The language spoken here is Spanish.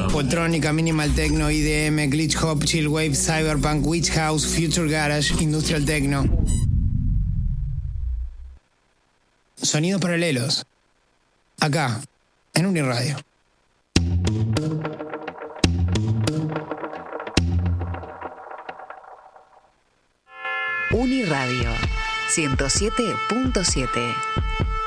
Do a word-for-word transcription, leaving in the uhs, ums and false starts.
Poltrónica, Minimal Techno, I D M, Glitch Hop, Chill Wave, Cyberpunk, Witch House, Future Garage, Industrial Techno. Sonidos paralelos. Acá, en Uniradio. Uniradio ciento siete punto siete.